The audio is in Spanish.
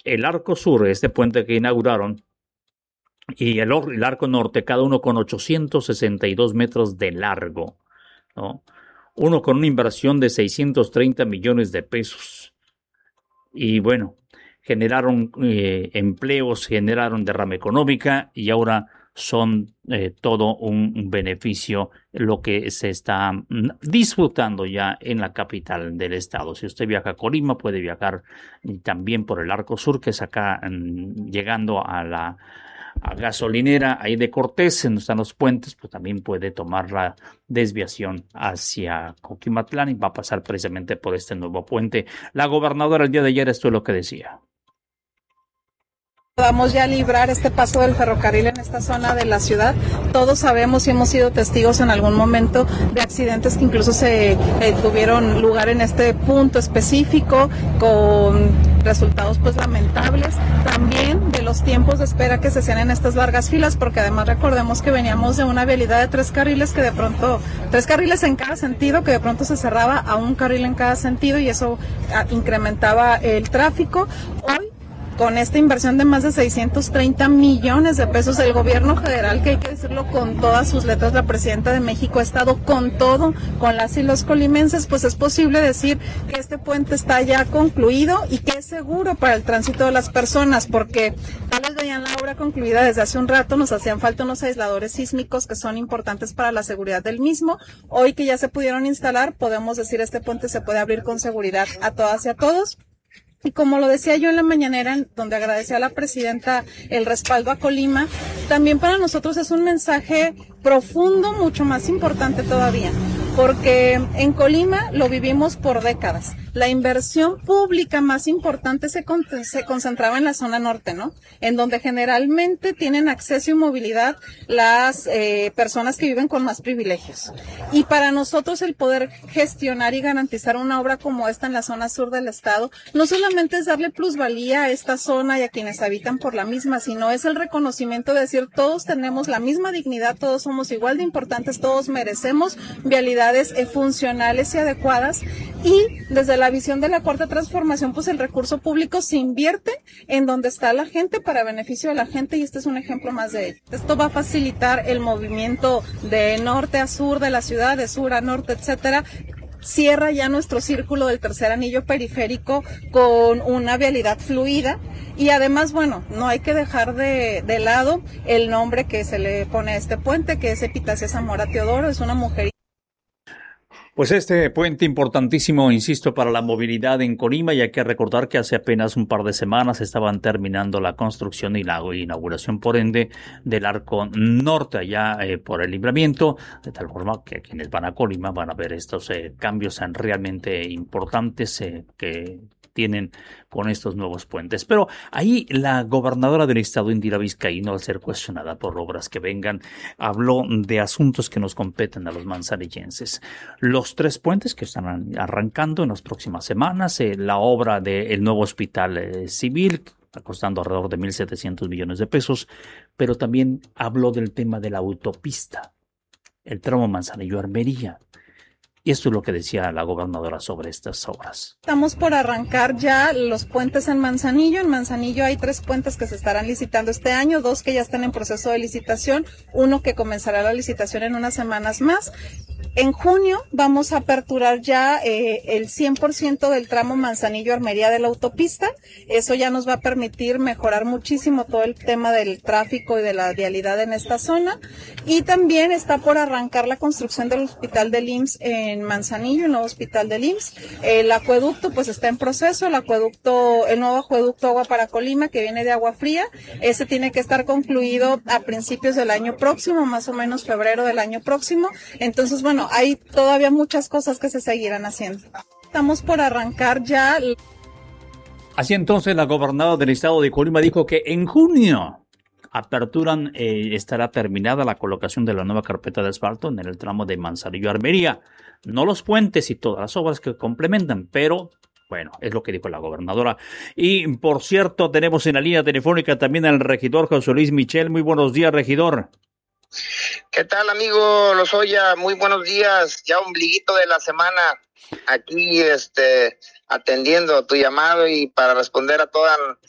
el Arco Sur, este puente que inauguraron, y el Arco Norte, cada uno con 862 metros de largo, ¿no? Uno con una inversión de 630 millones de pesos. Y bueno, generaron empleos, generaron derrama económica y ahora son todo un beneficio lo que se está disfrutando ya en la capital del estado. Si usted viaja a Colima, puede viajar también por el Arco Sur, que es acá llegando a la gasolinera ahí de Cortés, en donde están los puentes, pues también puede tomar la desviación hacia Coquimatlán y va a pasar precisamente por este nuevo puente. La gobernadora el día de ayer, esto es lo que decía. Vamos ya a librar este paso del ferrocarril en esta zona de la ciudad. Todos sabemos y hemos sido testigos en algún momento de accidentes que incluso se tuvieron lugar en este punto específico con resultados pues lamentables. También de los tiempos de espera que se hacían en estas largas filas, porque además recordemos que veníamos de una vialidad de 3 carriles que de pronto, 3 carriles en cada sentido, que de pronto se cerraba a un carril en cada sentido y eso incrementaba el tráfico. Hoy, con esta inversión de más de 630 millones de pesos del gobierno federal, que hay que decirlo con todas sus letras, la presidenta de México ha estado con todo, con las y los colimenses, pues es posible decir que este puente está ya concluido y que es seguro para el tránsito de las personas, porque tal vez veían la obra concluida desde hace un rato, nos hacían falta unos aisladores sísmicos que son importantes para la seguridad del mismo. Hoy que ya se pudieron instalar, podemos decir este puente se puede abrir con seguridad a todas y a todos. Y como lo decía yo en la mañanera, donde agradecía a la presidenta el respaldo a Colima, también para nosotros es un mensaje profundo, mucho más importante todavía, porque en Colima lo vivimos por décadas. La inversión pública más importante se concentraba en la zona norte, ¿no? En donde generalmente tienen acceso y movilidad las personas que viven con más privilegios. Y para nosotros el poder gestionar y garantizar una obra como esta en la zona sur del estado, no solamente es darle plusvalía a esta zona y a quienes habitan por la misma, sino es el reconocimiento de decir todos tenemos la misma dignidad, todos somos igual de importantes, todos merecemos vialidades funcionales y adecuadas. Y desde la visión de la cuarta transformación, pues el recurso público se invierte en donde está la gente para beneficio de la gente y este es un ejemplo más de ello. Esto va a facilitar el movimiento de norte a sur de la ciudad, de sur a norte, etcétera. Cierra ya nuestro círculo del tercer anillo periférico con una vialidad fluida y además, bueno, no hay que dejar de lado el nombre que se le pone a este puente, que es Epitasia Zamora Teodoro, es una mujer. Pues este puente importantísimo, insisto, para la movilidad en Colima, y hay que recordar que hace apenas un par de semanas estaban terminando la construcción y la inauguración, por ende, del Arco Norte allá por el Libramiento, de tal forma que quienes van a Colima van a ver estos cambios realmente importantes que tienen con estos nuevos puentes. Pero ahí la gobernadora del estado, Indira Vizcaíno, al ser cuestionada por obras que vengan, habló de asuntos que nos competen a los manzanillenses. Los 3 puentes que están arrancando en las próximas semanas, la obra del nuevo hospital civil, está costando alrededor de 1,700 millones de pesos, pero también habló del tema de la autopista, el tramo Manzanillo-Armería. Y esto es lo que decía la gobernadora sobre estas obras. Estamos por arrancar ya los puentes en Manzanillo. En Manzanillo hay 3 puentes que se estarán licitando este año, 2 que ya están en proceso de licitación, uno que comenzará la licitación en unas semanas más. En junio vamos a aperturar ya el 100% del tramo Manzanillo-Armería de la autopista. Eso ya nos va a permitir mejorar muchísimo todo el tema del tráfico y de la vialidad en esta zona. Y también está por arrancar la construcción del hospital del IMSS en Manzanillo, el nuevo hospital del IMSS. El acueducto pues está en proceso, el nuevo acueducto Agua para Colima que viene de Agua Fría. Ese tiene que estar concluido a principios del año próximo, más o menos febrero del año próximo. Entonces, bueno, hay todavía muchas cosas que se seguirán haciendo. Estamos por arrancar ya. Así entonces, la gobernadora del estado de Colima dijo que en junio estará terminada la colocación de la nueva carpeta de asfalto en el tramo de Manzanillo-Armería. No los puentes y todas las obras que complementan, pero bueno, es lo que dijo la gobernadora. Y por cierto, tenemos en la línea telefónica también al regidor José Luis Michel. Muy buenos días, regidor. ¿Qué tal, amigo Lozoya? Muy buenos días, ya ombliguito de la semana, aquí atendiendo tu llamado y para responder a toda